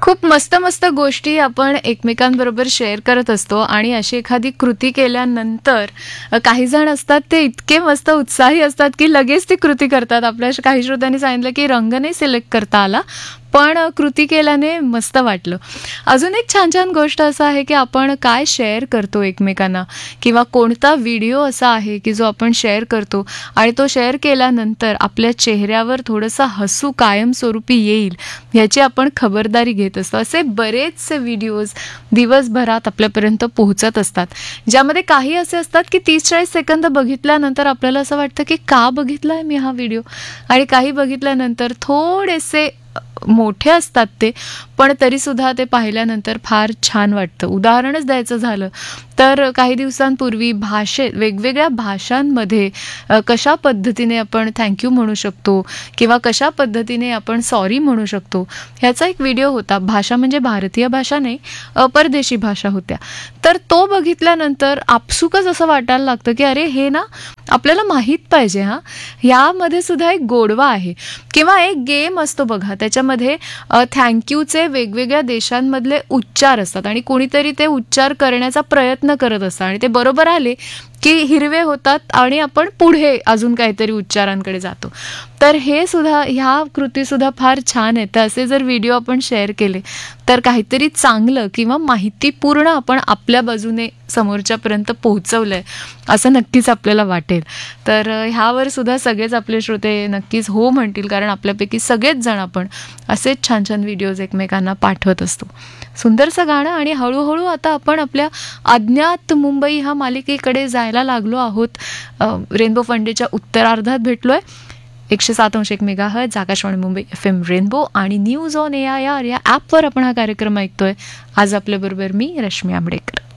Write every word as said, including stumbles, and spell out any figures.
खूप मस्त मस्त गोष्टी आपण एकमेकांबरोबर शेअर करत असतो आणि अशी एखादी कृती केल्यानंतर अ, काही जण असतात ते इतके मस्त उत्साही असतात की लगेच ती कृती करतात. आपल्या श- काही श्रोत्यांनी सांगितलं की रंग नाही सिलेक्ट करता आला, पण अ, कृती केल्याने मस्त वाटलं. अजून एक छान छान गोष्ट असं आहे की आपण काय शेअर करतो एकमेकांना, किंवा कोणता व्हिडिओ असा आहे की जो आपण शेअर करतो आणि तो शेअर केल्यानंतर आपल्या चेहऱ्यावर थोडंसं हसू कायमस्वरूपी येईल ह्याची आपण खबरदारी घेत असतो. असे बरेचसे व्हिडिओज दिवसभरात आपल्यापर्यंत पोहोचत असतात, ज्यामध्ये काही असे असतात की तीस चाळीस सेकंद बघितल्यानंतर आपल्याला असं वाटतं की का बघितलाय मी हा व्हिडिओ, आणि काही बघितल्यानंतर थोडेसे मोठे असतात ते, पण तरीसुद्धा ते पाहिल्यानंतर फार छान वाटतं. उदाहरणच द्यायचं झालं तर काही दिवसांपूर्वी भाषे वेगवेगळ्या भाषांमध्ये अ, कशा पद्धतीने आपण थँक्यू म्हणू शकतो किंवा कशा पद्धतीने आपण सॉरी म्हणू शकतो ह्याचा एक व्हिडिओ होता. भाषा म्हणजे भारतीय भाषा नाही, अ, परदेशी भाषा होत्या. तर तो बघितल्यानंतर आपसुकच असं वाटायला लागतं की अरे हे ना आपल्याला माहीत पाहिजे. हां, ह्यामध्ये सुद्धा एक गोडवा आहे. किंवा एक गेम असतो बघा, त्याच्यामध्ये थँक्यूचे वेगवेगळ्या देशांमधले उच्चार असतात आणि कोणीतरी ते उच्चार करण्याचा प्रयत्न करत असतात आणि ते बरोबर आले की हिरवे होतात आणि आपण पुढे अजून काहीतरी उच्चारांकडे जातो. तर हे सुद्धा ह्या कृतीसुद्धा फार छान आहेत. तर असे जर व्हिडिओ आपण शेअर केले तर काहीतरी चांगलं किंवा माहितीपूर्ण आपण आपल्या बाजूने समोरच्यापर्यंत पोहोचवलंय असं नक्कीच आपल्याला वाटेल. तर अ, ह्यावर सुद्धा सगळेच आपले श्रोते नक्कीच हो म्हणतील, कारण आपल्यापैकी सगळेच जण आपण असेच छान छान व्हिडिओज एकमेकांना पाठवत असतो. सुंदरसं गाणं, आणि हळूहळू आता आपण आपल्या अज्ञात मुंबई ह्या मालिकेकडे जायला लागलो आहोत. अ, रेनबो फंडेच्या उत्तरार्धात भेटलोय. एकशे सात अंश एक mega hertz Akashvani Mumbai F M rainbow आणि news on A I R या ॲपवर आपण हा कार्यक्रम ऐकतोय. आज आपल्याबरोबर मी रश्मी आंबडेकर.